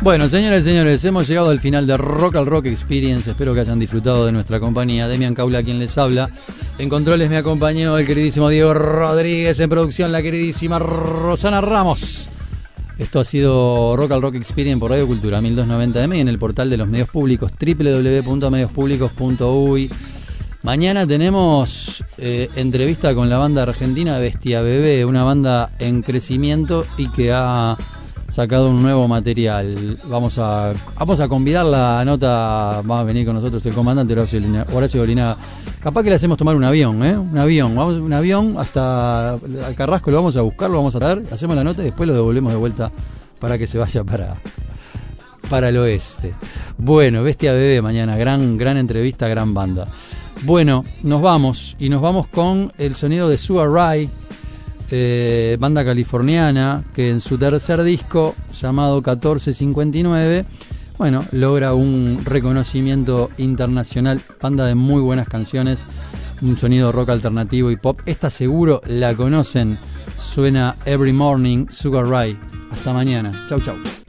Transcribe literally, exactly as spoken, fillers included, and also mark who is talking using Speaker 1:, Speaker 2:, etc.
Speaker 1: Bueno, señoras y señores, hemos llegado al final de Rock al Rock Experience. Espero que hayan disfrutado de nuestra compañía. Demian Caula, quien les habla. En controles me acompañó el queridísimo Diego Rodríguez. En producción, la queridísima Rosana Ramos. Esto ha sido Rock al Rock Experience por Radio Cultura mil doscientos noventa eme y en el portal de los medios públicos doble u doble u doble u punto medios públicos punto uy. Mañana tenemos eh, entrevista con la banda argentina Bestia Bebé, una banda en crecimiento y que ha sacado un nuevo material. Vamos a vamos a convidar la nota, va a venir con nosotros el comandante Horacio Horacio Bolinaga. Capaz que le hacemos tomar un avión, ¿eh? Un avión, vamos un avión hasta al Carrasco, lo vamos a buscar, lo vamos a traer, hacemos la nota y después lo devolvemos de vuelta para que se vaya para para el oeste. Bueno, Bestia Bebé mañana, gran gran entrevista, gran banda. Bueno, nos vamos y nos vamos con el sonido de Sugar Ray, eh, banda californiana que en su tercer disco llamado catorce cincuenta y nueve, bueno, logra un reconocimiento internacional, banda de muy buenas canciones, un sonido rock alternativo y pop. Esta seguro la conocen, suena Every Morning, Sugar Ray. Hasta mañana, chau chau.